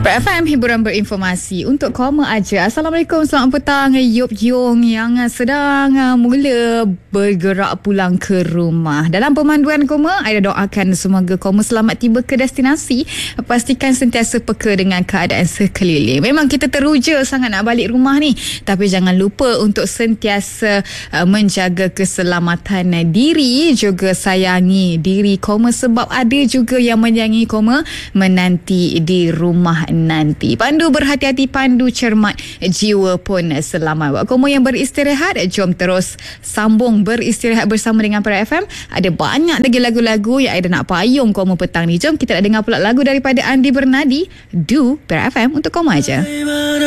FM hiburan berinformasi untuk koma aja. Assalamualaikum, selamat petang Yop Yong yang sedang mula bergerak pulang ke rumah. Dalam pemanduan koma, Aida doakan semoga koma selamat tiba ke destinasi. Pastikan sentiasa peka dengan keadaan sekeliling. Memang kita teruja sangat nak balik rumah ni, tapi jangan lupa untuk sentiasa menjaga keselamatan diri, juga sayangi diri koma, sebab ada juga yang menyayangi koma menanti di rumah nanti. Pandu berhati-hati, pandu cermat, jiwa pun selamat. Buat kamu yang beristirahat, jom terus sambung beristirahat bersama dengan Para FM. Ada banyak lagi lagu-lagu yang Aida nak payung kamu petang ni. Jom kita nak dengar pula lagu daripada Andi Bernadi, Do Para FM untuk kamu aja.